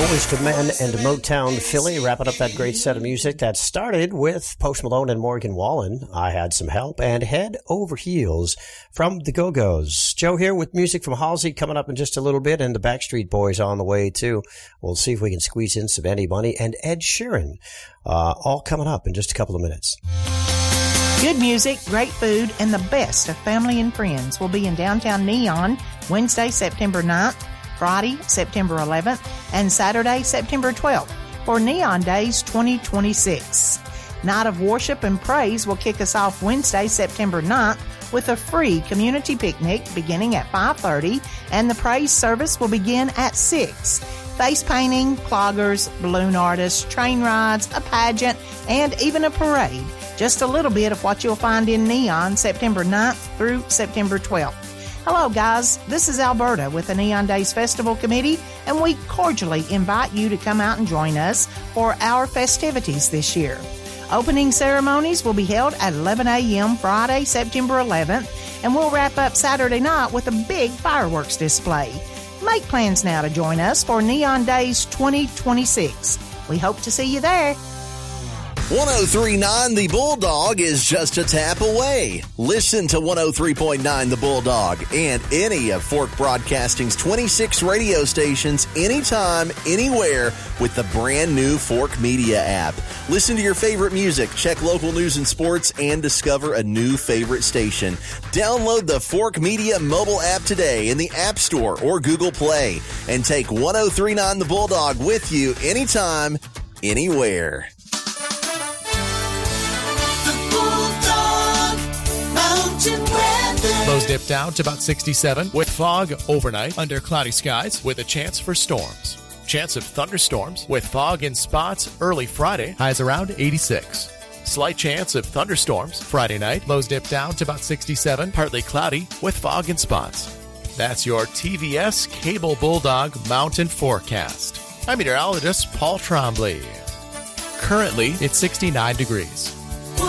Boyz II Men and Motown Philly, wrapping up that great set of music that started with Post Malone and Morgan Wallen. I Had Some Help, and Head Over Heels from the Go-Go's. Joe here with music from Halsey coming up in just a little bit, and the Backstreet Boys on the way too. We'll see if we can squeeze in some Eddie Money and Ed Sheeran, all coming up in just a couple of minutes. Good music, great food, and the best of family and friends will be in downtown Neon Wednesday, September 9th, Friday, September 11th, and Saturday, September 12th for Neon Days 2026. Night of Worship and Praise will kick us off Wednesday, September 9th with a free community picnic beginning at 5:30, and the praise service will begin at 6. Face painting, cloggers, balloon artists, train rides, a pageant, and even a parade. Just a little bit of what you'll find in Neon September 9th through September 12th. Hello, guys. This is Alberta with the Neon Days Festival Committee, and we cordially invite you to come out and join us for our festivities this year. Opening ceremonies will be held at 11 a.m. Friday, September 11th, and we'll wrap up Saturday night with a big fireworks display. Make plans now to join us for Neon Days 2026. We hope to see you there. 103.9 The Bulldog is just a tap away. Listen to 103.9 The Bulldog and any of Fork Broadcasting's 26 radio stations anytime, anywhere with the brand new Fork Media app. Listen to your favorite music, check local news and sports, and discover a new favorite station. Download the Fork Media mobile app today in the App Store or Google Play and take 103.9 The Bulldog with you anytime, anywhere. Lows dip down to about 67 with fog overnight under cloudy skies with a chance for storms. Chance of thunderstorms with fog in spots early Friday, highs around 86. Slight chance of thunderstorms Friday night, lows dip down to about 67, partly cloudy with fog in spots. That's your TVS Cable Bulldog Mountain Forecast. I'm meteorologist Paul Trombley. Currently, it's 69 degrees.